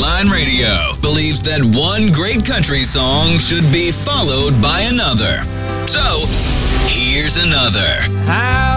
Line Radio believes that one great country song should be followed by another. So, here's another. How